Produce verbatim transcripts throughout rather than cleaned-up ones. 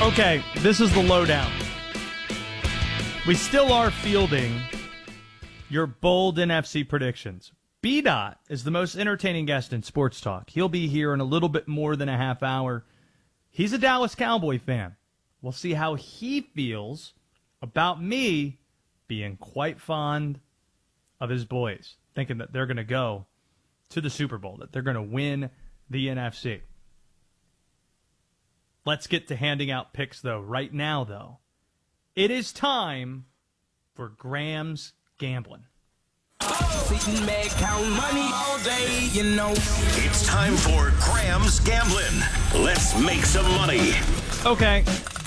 Okay, this is the lowdown. We still are fielding your bold N F C predictions. B-Dot is the most entertaining guest in sports talk. He'll be here in a little bit more than a half hour. He's a Dallas Cowboy fan. We'll see how he feels about me being quite fond of his boys, thinking that they're going to go to the Super Bowl, that they're going to win the N F C. Let's get to handing out picks, though. Right now, though, it is time for Graham's Gambling. Sitting back, count money all day, you know. It's time for Graham's Gambling. Let's make some money. Okay.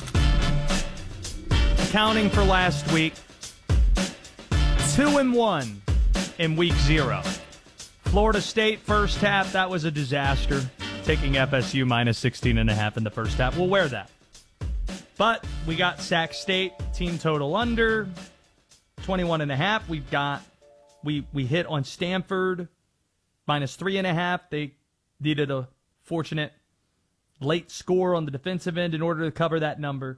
Counting for last week. Two and one in week zero. Florida State first half, that was a disaster. Taking F S U minus sixteen and a half in the first half. We'll wear that. But we got Sac State, team total under twenty-one and a half. We've got, we, we hit on Stanford minus three and a half. They needed a fortunate late score on the defensive end in order to cover that number.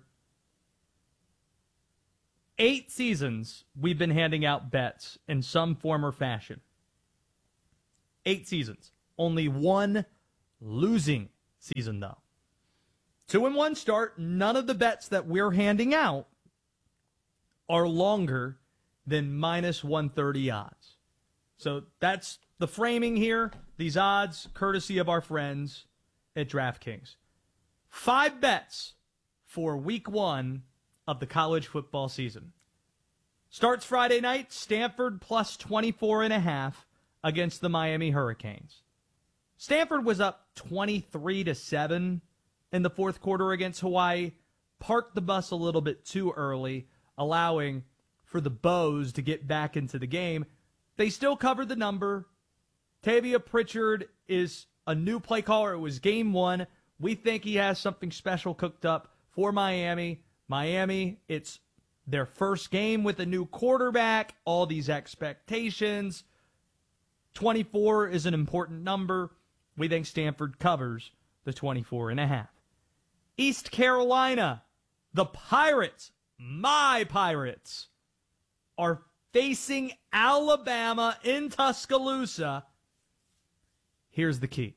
Eight seasons we've been handing out bets in some form or fashion. Eight seasons. Only one losing season, though. Two and one start. None of the bets that we're handing out are longer than minus one thirty odds. So that's the framing here. These odds, courtesy of our friends at DraftKings. Five bets for week one of the college football season. Starts Friday night, Stanford plus twenty-four and a half against the Miami Hurricanes. Stanford was up twenty-three to seven in the fourth quarter against Hawaii. Parked the bus a little bit too early, allowing for the Bows to get back into the game. They still covered the number. Tavia Pritchard is a new play caller. It was game one. We think he has something special cooked up for Miami. Miami, it's their first game with a new quarterback. All these expectations. twenty-four is an important number. We think Stanford covers the twenty-four and a half. East Carolina, the Pirates, my Pirates, are facing Alabama in Tuscaloosa. Here's the key.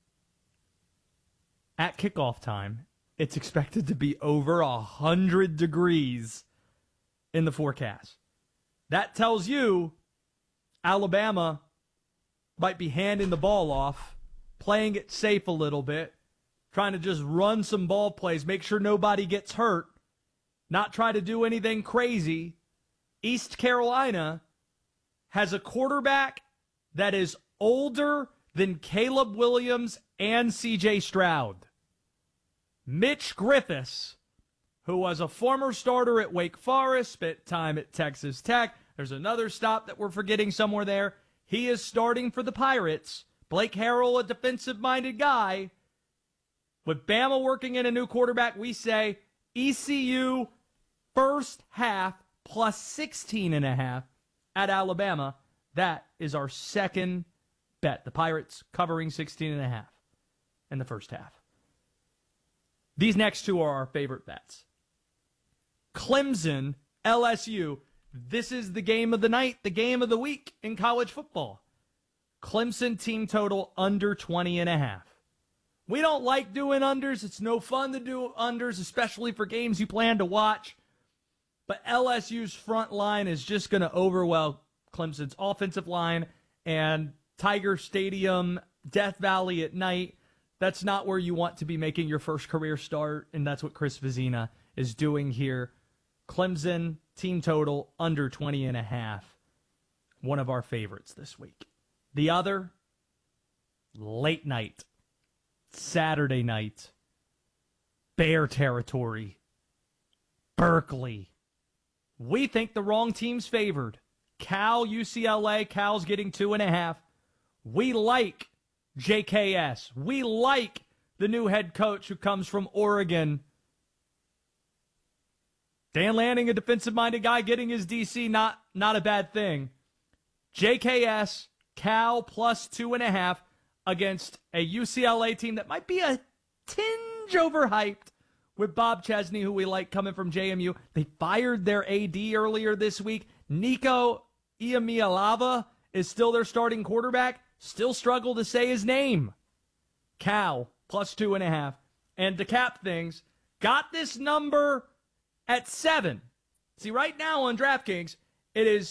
At kickoff time, it's expected to be over one hundred degrees in the forecast. That tells you Alabama might be handing the ball off, playing it safe a little bit, trying to just run some ball plays, make sure nobody gets hurt, not try to do anything crazy. East Carolina has a quarterback that is older than Caleb Williams and C J Stroud. Mitch Griffiths, who was a former starter at Wake Forest, spent time at Texas Tech. There's another stop that we're forgetting somewhere there. He is starting for the Pirates. Blake Harrell, a defensive-minded guy. With Bama working in a new quarterback, we say E C U first half plus sixteen and a half at Alabama. That is our second bet. The Pirates covering sixteen and a half in the first half. These next two are our favorite bets. Clemson, L S U. This is the game of the night, the game of the week in college football. Clemson team total under twenty and a half. We don't like doing unders. It's no fun to do unders, especially for games you plan to watch. But L S U's front line is just going to overwhelm Clemson's offensive line. And Tiger Stadium, Death Valley at night, that's not where you want to be making your first career start. And that's what Chris Vezina is doing here. Clemson team total under twenty and a half. One of our favorites this week. The other, late night, Saturday night, Bear territory, Berkeley. We think the wrong team's favored. Cal, U C L A, Cal's getting two and a half. We like J K S. We like the new head coach who comes from Oregon. Dan Lanning, a defensive-minded guy, getting his D C, not, not a bad thing. J K S, Cal plus two and a half against a U C L A team that might be a tinge overhyped with Bob Chesney, who we like coming from J M U. They fired their A D earlier this week. Nico Iamaleava is still their starting quarterback. Still struggle to say his name. Cal, plus two and a half. And to cap things, got this number at seven. See, right now on DraftKings, it is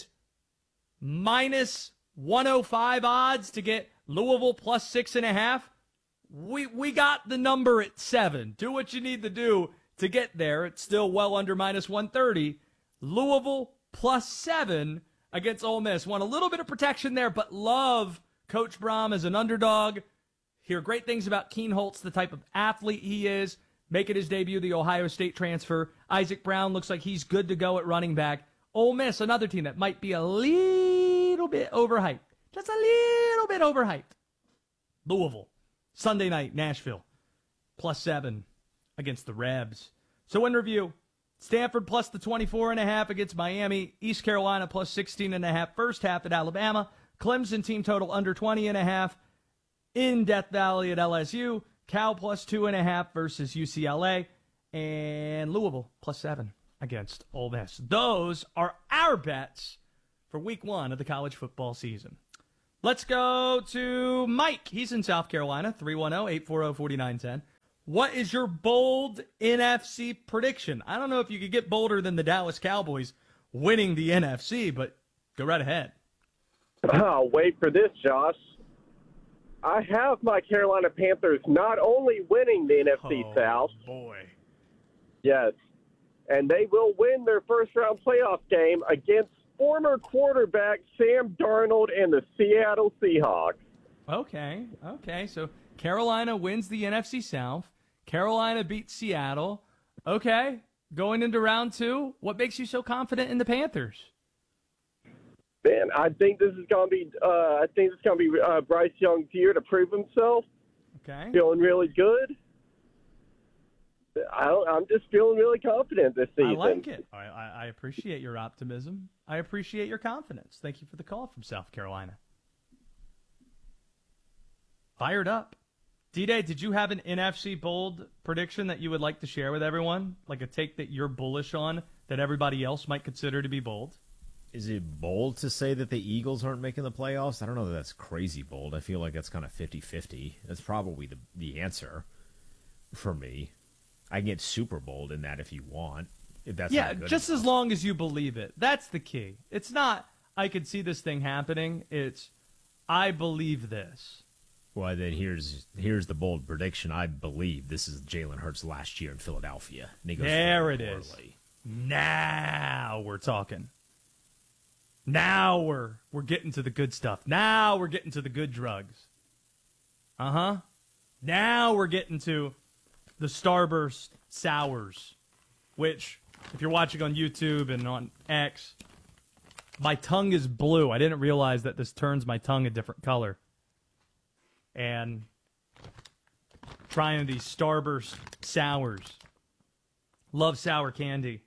minus one oh five odds to get Louisville plus six and a half. We we got the number at seven. Do what you need to do to get there. It's still well under minus one thirty. Louisville plus seven against Ole Miss. Want a little bit of protection there, but love Coach Brom as an underdog. Hear great things about Keen Holtz, the type of athlete he is. Making his debut, the Ohio State transfer. Isaac Brown looks like he's good to go at running back. Ole Miss, another team that might be a little bit overhyped. Just a little bit overhyped. Louisville, Sunday night, Nashville, plus seven against the Rebs. So in review, Stanford plus the twenty-four and a half against Miami. East Carolina plus sixteen and a half first half at Alabama. Clemson team total under twenty and a half in Death Valley at L S U. Cal plus two and a half versus U C L A. And Louisville plus seven against Ole Miss. Those are our bets for week one of the college football season. Let's go to Mike. He's in South Carolina, three one zero, eight four zero, four nine one zero. What is your bold N F C prediction? I don't know if you could get bolder than the Dallas Cowboys winning the N F C, but go right ahead. Oh, wait for this, Josh. I have my Carolina Panthers not only winning the N F C oh, South. boy. Yes. And they will win their first-round playoff game against former quarterback Sam Darnold and the Seattle Seahawks. Okay, okay. So Carolina wins the N F C South. Carolina beats Seattle. Okay. Going into round two, what makes you so confident in the Panthers? Man, I think this is going to be. Uh, I think it's going to be uh, Bryce Young's year to prove himself. Okay. Feeling really good. I don't, I'm just feeling really confident this season. I like it. I, I, I appreciate your optimism. I appreciate your confidence. Thank you for the call from South Carolina. Fired up. D-Day, did you have an N F C bold prediction that you would like to share with everyone? Like a take that you're bullish on that everybody else might consider to be bold? Is it bold to say that the Eagles aren't making the playoffs? I don't know that that's crazy bold. I feel like that's kind of fifty-fifty. That's probably the the answer for me. I can get super bold in that if you want. If that's yeah, not good just enough. as long as you believe it. That's the key. It's not, I could see this thing happening. It's, I believe this. Well, then here's here's the bold prediction. I believe this is Jalen Hurts' last year in Philadelphia. And he goes There it really is. poorly. Now we're talking. Now we're we're getting to the good stuff. Now we're getting to the good drugs. Uh-huh. Now we're getting to the Starburst Sours, which, if you're watching on YouTube and on X, my tongue is blue. I didn't realize that this turns my tongue a different color. And trying these Starburst Sours. Love sour candy.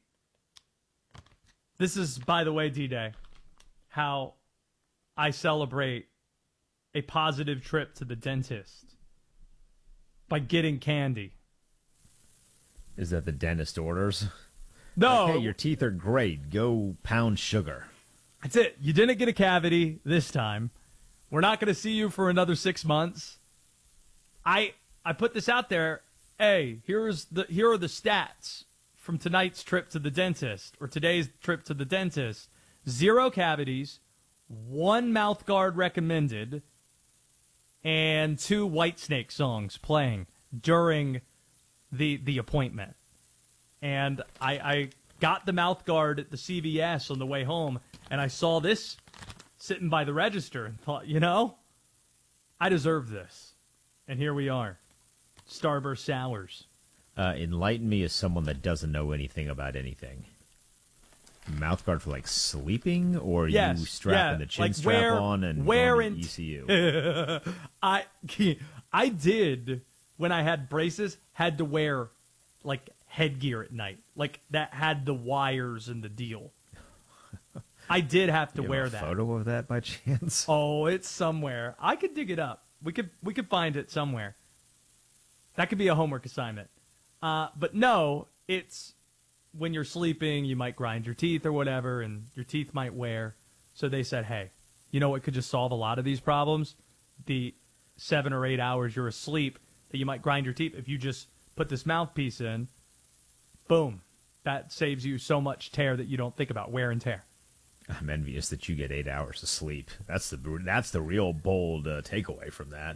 This is, by the way, D-Day, how I celebrate a positive trip to the dentist by getting candy. Is that the dentist orders? No. Like, hey, your teeth are great. Go pound sugar. That's it. You didn't get a cavity this time. We're not going to see you for another six months. I I put this out there. Hey, here's the here are the stats from tonight's trip to the dentist, or today's trip to the dentist. Zero cavities, one mouth guard recommended, and two Whitesnake songs playing during the the appointment. And I, I got the mouth guard at the C V S on the way home, and I saw this sitting by the register and thought, you know, I deserve this. And here we are. Starburst Sours. Uh, enlighten me as someone that doesn't know anything about anything. Mouth guard for like sleeping, or Yes, you strapping yeah, the chin like strap where- on and where going to in- E C U? I I did, when I had braces, had to wear like headgear at night, like that had the wires and the deal. I did have to You have wear a that. photo of that by chance? Oh, it's somewhere. I could dig it up. We could we could find it somewhere. That could be a homework assignment. Uh, but no, it's when you're sleeping, you might grind your teeth or whatever, and your teeth might wear. So they said, hey, you know what could just solve a lot of these problems? The seven or eight hours you're asleep that you might grind your teeth. If you just put this mouthpiece in, boom, that saves you so much tear that you don't think about, wear and tear. I'm envious that you get eight hours of sleep. That's the that's the real bold uh, takeaway from that.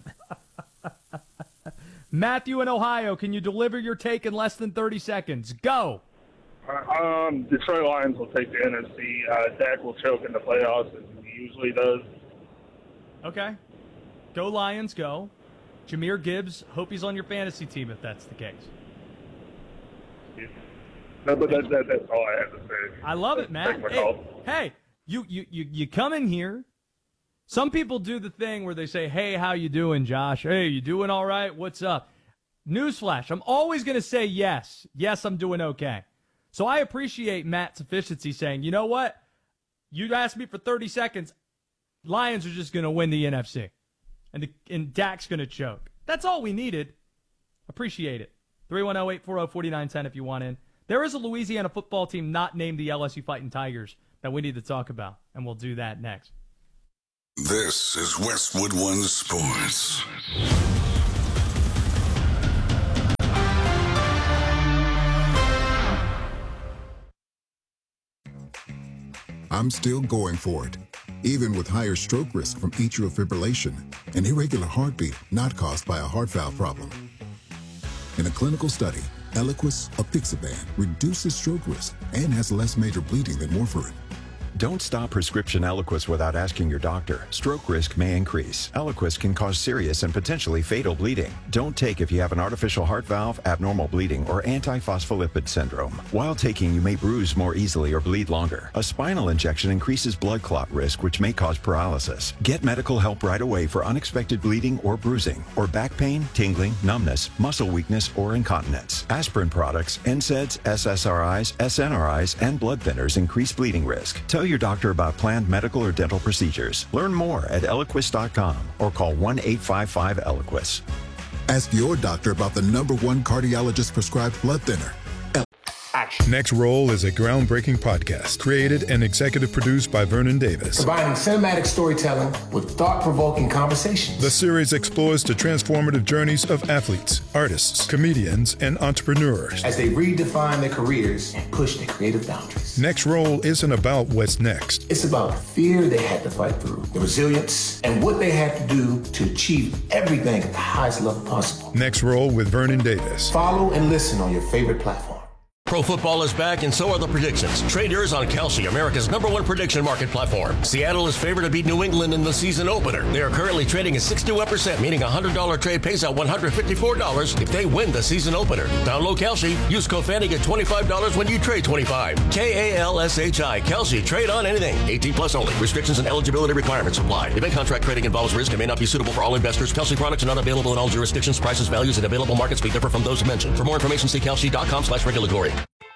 Matthew in Ohio, can you deliver your take in less than thirty seconds? Go. Um, Detroit Lions will take the N F C. Uh, Dak will choke in the playoffs, as he usually does. Okay. Go Lions, go. Jahmyr Gibbs, hope he's on your fantasy team if that's the case. Yeah. No, but that, that, that's all I have to say. I love it, Matt. Hey, hey, you, you, you, you come in here. Some people do the thing where they say, hey, how you doing, Josh? Hey, you doing all right? What's up? Newsflash, I'm always going to say yes. Yes, I'm doing okay. So I appreciate Matt's efficiency saying, you know what? You asked me for thirty seconds. Lions are just going to win the N F C. And, the, and Dak's going to choke. That's all we needed. Appreciate it. three one zero, eight four zero, four nine one zero if you want in. There is a Louisiana football team not named the L S U Fighting Tigers that we need to talk about, and we'll do that next. This is Westwood One Sports. I'm still going for it, even with higher stroke risk from atrial fibrillation, an irregular heartbeat not caused by a heart valve problem. In a clinical study, Eliquis, apixaban, reduces stroke risk and has less major bleeding than warfarin. Don't stop prescription Eliquis without asking your doctor. Stroke risk may increase. Eliquis can cause serious and potentially fatal bleeding. Don't take if you have an artificial heart valve, abnormal bleeding, or antiphospholipid syndrome. While taking, you may bruise more easily or bleed longer. A spinal injection increases blood clot risk, which may cause paralysis. Get medical help right away for unexpected bleeding or bruising, or back pain, tingling, numbness, muscle weakness, or incontinence. Aspirin products, N SAIDs, S S R Is, S N R Is, and blood thinners increase bleeding risk. Tell your doctor about planned medical or dental procedures. Learn more at Eliquis dot com or call one eight five five Eliquis. Ask your doctor about the number one cardiologist prescribed blood thinner. Next Roll is a groundbreaking podcast created and executive produced by Vernon Davis. Combining cinematic storytelling with thought-provoking conversations. The series explores the transformative journeys of athletes, artists, comedians, and entrepreneurs as they redefine their careers and push their creative boundaries. Next Roll isn't about what's next. It's about the fear they had to fight through, the resilience, and what they had to do to achieve everything at the highest level possible. Next Roll with Vernon Davis. Follow and listen on your favorite platform. Pro football is back, and so are the predictions. Trade yours on Kalshi, America's number one prediction market platform. Seattle is favored to beat New England in the season opener. They are currently trading at sixty-one percent, meaning a one hundred dollars trade pays out one hundred fifty-four dollars if they win the season opener. Download Kalshi. Use code Fanny, get twenty-five dollars when you trade twenty-five. K A L S H I. Kalshi. Trade on anything. eighteen plus only. Restrictions and eligibility requirements apply. Event contract trading involves risk and may not be suitable for all investors. Kalshi products are not available in all jurisdictions. Prices, values, and available markets may differ from those mentioned. For more information, see Kalshi dot com slash regulatory.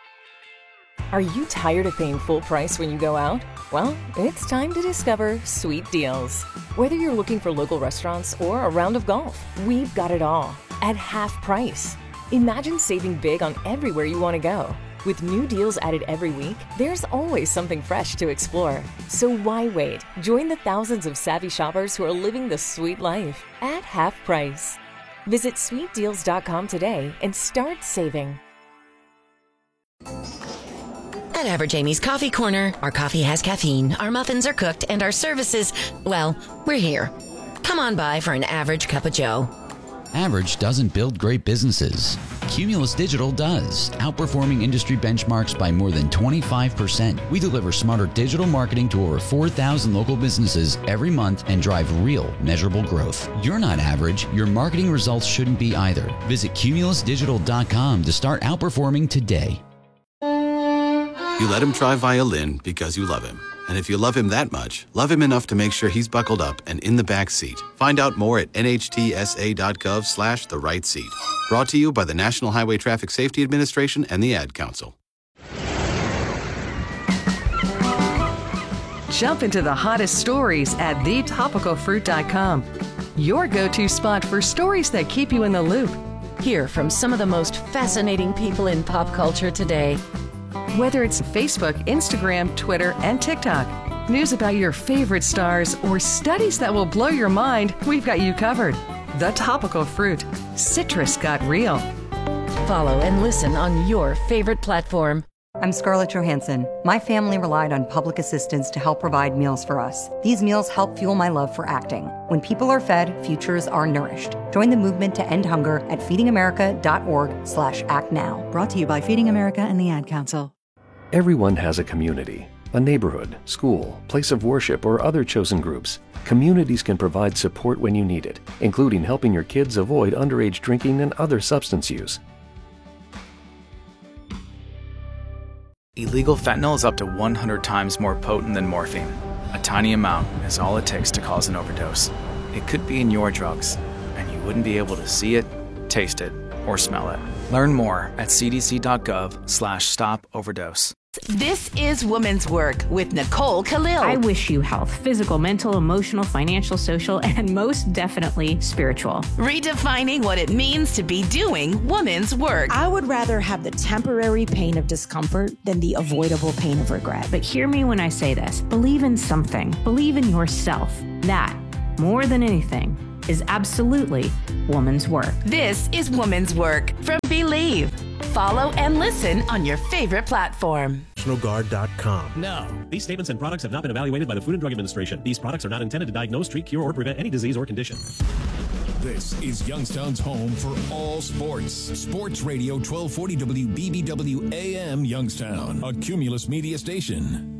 Are you tired of paying full price when you go out? Well, it's time to discover Sweet Deals. Whether you're looking for local restaurants or a round of golf, we've got it all at half price. Imagine saving big on everywhere you want to go. With new deals added every week, there's always something fresh to explore. So why wait? Join the thousands of savvy shoppers who are living the sweet life at half price. Visit sweet deals dot com today and start saving. At Average Amy's Coffee Corner, our coffee has caffeine, our muffins are cooked, and our services, well, we're here. Come on by for an average cup of joe. Average doesn't build great businesses. Cumulus Digital does, outperforming industry benchmarks by more than twenty-five percent. We deliver smarter digital marketing to over four thousand local businesses every month and drive real, measurable growth. You're not average. Your marketing results shouldn't be either. Visit cumulus digital dot com to start outperforming today. You let him try violin because you love him. And if you love him that much, love him enough to make sure he's buckled up and in the back seat. Find out more at N H T S A dot gov slash the right seat. Brought to you by the National Highway Traffic Safety Administration and the Ad Council. Jump into the hottest stories at the topical fruit dot com. Your go-to spot for stories that keep you in the loop. Hear from some of the most fascinating people in pop culture today. Whether it's Facebook, Instagram, Twitter, and TikTok, news about your favorite stars, or studies that will blow your mind, we've got you covered. The Topical Fruit. Citrus got real. Follow and listen on your favorite platform. I'm Scarlett Johansson. My family relied on public assistance to help provide meals for us. These meals help fuel my love for acting. When people are fed, futures are nourished. Join the movement to end hunger at feedingamerica.org slash act now. Brought to you by Feeding America and the Ad Council. Everyone has a community, a neighborhood, school, place of worship, or other chosen groups. Communities can provide support when you need it, including helping your kids avoid underage drinking and other substance use. Illegal fentanyl is up to one hundred times more potent than morphine. A tiny amount is all it takes to cause an overdose. It could be in your drugs, and you wouldn't be able to see it, taste it, or smell it. Learn more at cdc.gov slash stop overdose. This is Woman's Work with Nicole Khalil. I wish you health, physical, mental, emotional, financial, social, and most definitely spiritual. Redefining what it means to be doing woman's work. I would rather have the temporary pain of discomfort than the avoidable pain of regret. But hear me when I say this. Believe in something. Believe in yourself. That, more than anything, is absolutely woman's work. This is Woman's Work from Believe. Follow and listen on your favorite platform. National Guard dot com. No. These statements and products have not been evaluated by the Food and Drug Administration. These products are not intended to diagnose, treat, cure, or prevent any disease or condition. This is Youngstown's home for all sports. Sports Radio twelve forty W B B W A M Youngstown, a Cumulus media station.